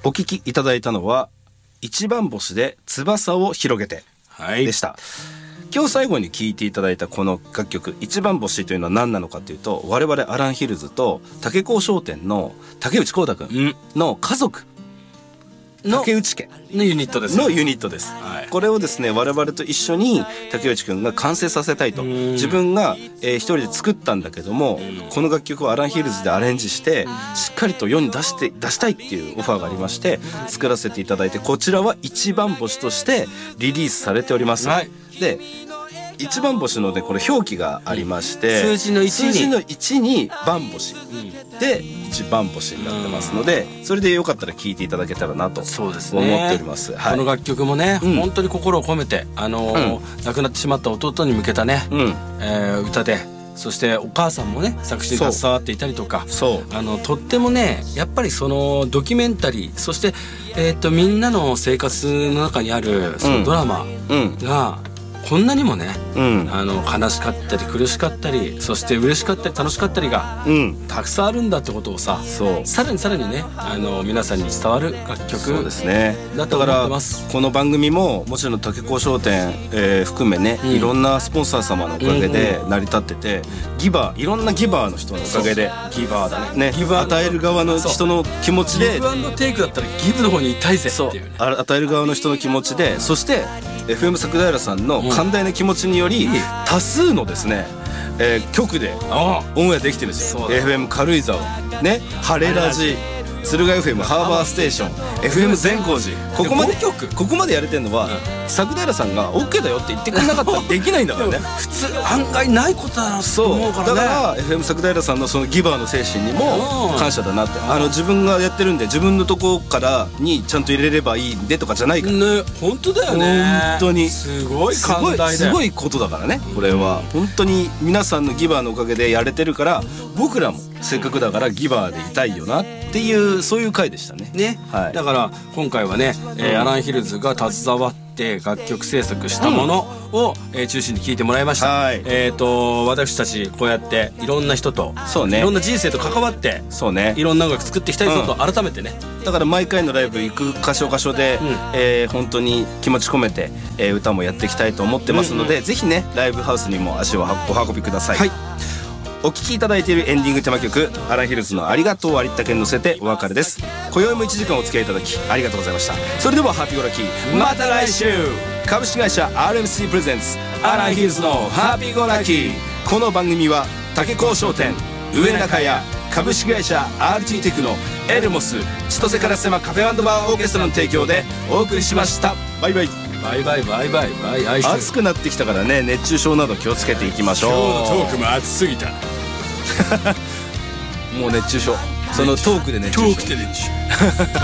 お聴きいただいたのは一番星で翼を広げてでした、今日最後に聴いていただいたこの楽曲一番星というのは何なのかというと、我々アランヒルズと竹高商店の竹内光太くんの家族の竹内家のユニットです、 これをですね我々と一緒に竹内くんが完成させたいと、自分が、一人で作ったんだけども、この楽曲をアランヒルズでアレンジしてしっかりと世に出したいっていうオファーがありまして作らせていただいて、こちらは一番星としてリリースされております、で一番星のでこれ表記がありまして、 数字の 1に番星、で一番星になってますので、それでよかったら聴いていただけたらなと思っております、 この楽曲もね、本当に心を込めて亡くなってしまった弟に向けたね、歌で、そしてお母さんもね作詞に携わっていたりとか、とってもねやっぱりそのドキュメンタリー、そしてみんなの生活の中にあるそのドラマがこんなにもね、悲しかったり苦しかったり、そして嬉しかったり楽しかったりが、たくさんあるんだってことをさ、さらにね皆さんに伝わる楽曲だと思ってます。 この番組ももちろん竹高商店、含めね、いろんなスポンサー様のおかげで成り立ってて、いろんなギバーの人のおかげで、 ギバーだね、 与える側の人の気持ちで、 ギブアンドテイクだったらギブの方にいたいぜっていうね、 与える側の人の気持ちで、そして FM 桜平さんの寛大な気持ちにより、多数のですね、局でオンエアできてるんですよ。 FM 軽井沢ね、晴れラジ、敦賀 FM ハーバーステーション FM 善光寺、ここまでやれてるのは、桜平さんが OK だよって言ってくれなかったらできないんだからね普通案外ないことだなと思うからね。 だから FM 桜平さんのそのギバーの精神にも感謝だなって、自分がやってるんで自分のとこからにちゃんと入れればいいんでとかじゃないからね。本当だよね、 本当にすごい寛大で、 すごいことだからね。これは本当に皆さんのギバーのおかげでやれてるから、僕らもせっかくだからギバーでいたいよなっていう、そういう回でしたね。 だから今回はね、アランヒルズが携わって楽曲制作したものを、中心に聴いてもらいました、私たちこうやっていろんな人と、いろんな人生と関わって、いろんな音楽作っていきたいぞと改めてね、 だから毎回のライブ行く箇所で、本当に気持ち込めて、歌もやっていきたいと思ってますので、ぜひねライブハウスにも足をお運びください。お聴きいただいているエンディングテーマ曲、アランヒルズのありがとうありったけに乗せてお別れです。今宵も1時間お付き合いいただきありがとうございました。それではハッピーゴラキー、また来週。株式会社 RMC プレゼンツアランヒルズのハッピーゴラキー。この番組は竹高商店、上中屋、株式会社 RT テクノ、エルモス、千歳烏山カフェ&バーオーケストラの提供でお送りしました。バイバイ。 バイバイバイバイバイ。 暑くなってきたからね、熱中症など気をつけていきましょう。 今日のトークも暑すぎたもう熱中症、そのトークで熱中症